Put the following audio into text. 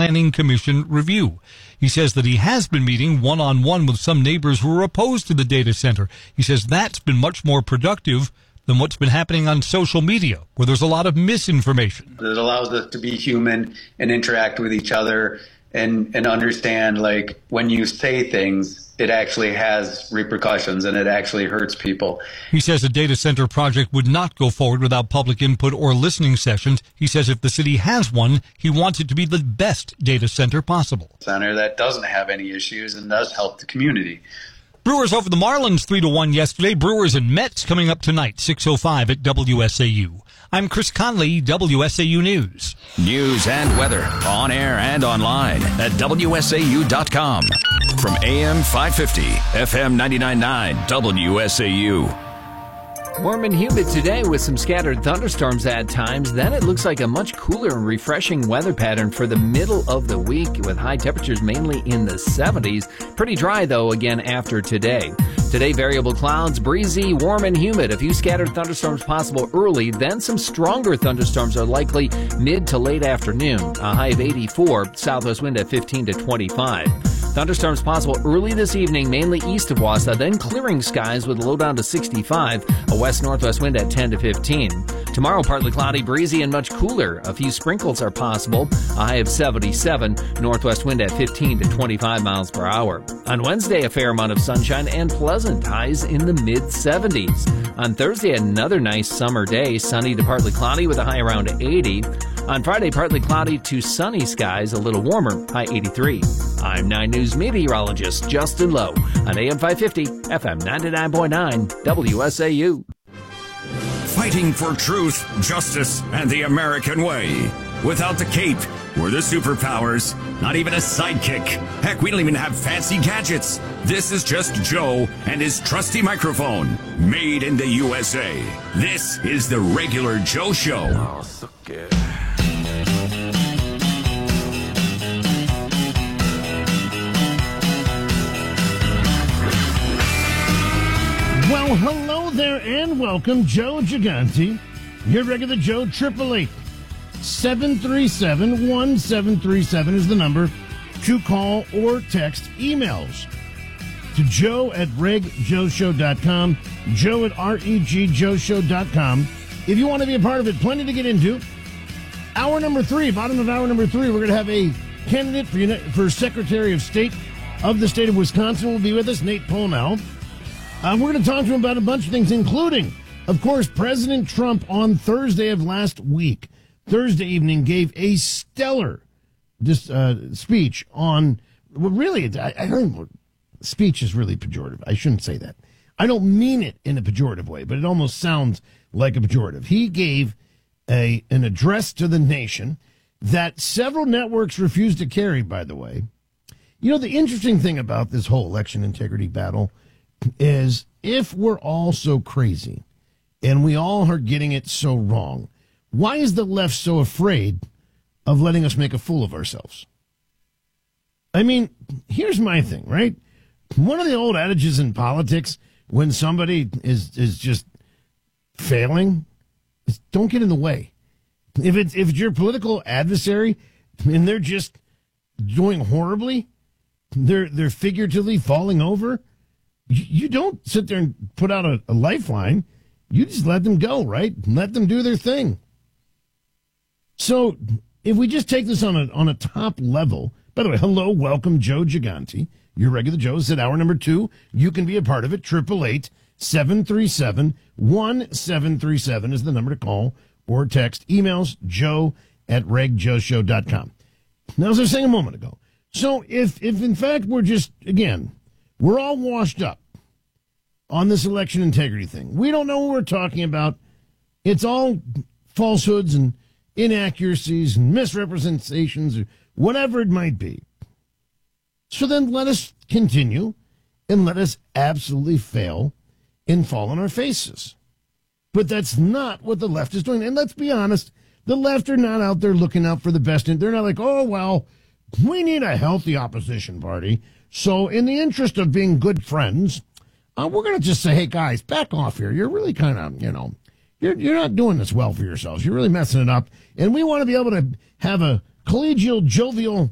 Planning Commission review. He says that he has been meeting one-on-one with some neighbors who are opposed to the data center. He says that's been much more productive than what's been happening on social media, where there's a lot of misinformation. It allows us to be human and interact with each other and understand, like, when you say things, it actually has repercussions and it actually hurts people. He says a data center project would not go forward without public input or listening sessions. He says if the city has one, he wants it to be the best data center possible. Center that doesn't have any issues and does help the community. Brewers over the Marlins 3-1 yesterday. Brewers and Mets coming up tonight, 6:05 at WSAU. I'm Chris Conley, WSAU News. News and weather on air and online at WSAU.com. From AM 550, FM 99.9, WSAU. Warm and humid today with some scattered thunderstorms at times. Then it looks like a much cooler and refreshing weather pattern for the middle of the week with high temperatures mainly in the 70s. Pretty dry, though, again after today. Today, variable clouds, breezy, warm and humid. A few scattered thunderstorms possible early. Then some stronger thunderstorms are likely mid to late afternoon. A high of 84, southwest wind at 15 to 25. Thunderstorms possible early this evening, mainly east of Wausau, then clearing skies with a low down to 65, a west-northwest wind at 10 to 15. Tomorrow, partly cloudy, breezy, and much cooler. A few sprinkles are possible, a high of 77, northwest wind at 15 to 25 miles per hour. On Wednesday, a fair amount of sunshine and pleasant, highs in the mid-70s. On Thursday, another nice summer day, sunny to partly cloudy with a high around 80. On Friday, partly cloudy to sunny skies, a little warmer, high 83. I'm 9 News meteorologist Justin Lowe on AM 550, FM 99.9, WSAU. Fighting for truth, justice, and the American way. Without the cape, we're the superpowers. Not even a sidekick. Heck, we don't even have fancy gadgets. This is just Joe and his trusty microphone. Made in the USA. This is the Regular Joe Show. Oh, so good. Well, hello there and welcome, Joe Gigante. Your regular Joe, 888-737-1737 is the number to call or text emails to joe@regjoeshow.com, joe@regjoeshow.com. If you want to be a part of it, plenty to get into. Hour number 3, bottom of hour number 3, we're going to have a candidate for Secretary of State of the state of Wisconsin will be with us, Nate Pownell. We're going to talk to him about a bunch of things, including, of course, President Trump on Thursday of last week, Thursday evening, gave a stellar speech on, well, really, I don't, speech is really pejorative. I shouldn't say that. I don't mean it in a pejorative way, but it almost sounds like a pejorative. He gave an address to the nation that several networks refused to carry, by the way. You know, the interesting thing about this whole election integrity battle is if we're all so crazy and we all are getting it so wrong, why is the left so afraid of letting us make a fool of ourselves? I mean, here's my thing, right? One of the old adages in politics when somebody is just failing is don't get in the way. If it's your political adversary and they're just doing horribly, they're figuratively falling over, you don't sit there and put out a lifeline. You just let them go, right? Let them do their thing. So if we just take this on a top level, by the way, hello, welcome, Joe Gigante. Your regular Joe is at hour number 2. You can be a part of it. 888-737-1737 is the number to call or text. Emails, joe@regjoeshow.com. Now, as I was saying a moment ago, so if in fact we're just, again, we're all washed up on this election integrity thing. We don't know what we're talking about. It's all falsehoods and inaccuracies and misrepresentations or whatever it might be. So then let us continue and let us absolutely fail and fall on our faces. But that's not what the left is doing. And let's be honest, the left are not out there looking out for the best. They're not like, oh, well, we need a healthy opposition party. So in the interest of being good friends, we're going to just say, hey, guys, back off here. You're really kind of, you're not doing this well for yourselves. You're really messing it up. And we want to be able to have a collegial, jovial